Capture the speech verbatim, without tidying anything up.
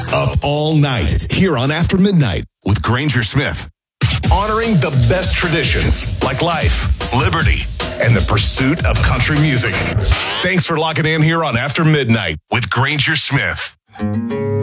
Up all night here on After Midnight with Granger Smith. Honoring the best traditions like life, liberty, and the pursuit of country music. Thanks for locking in here on After Midnight with Granger Smith.